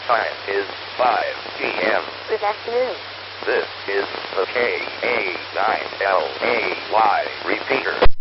Time is 5 p.m. Good afternoon. This is the KA9LAY repeater.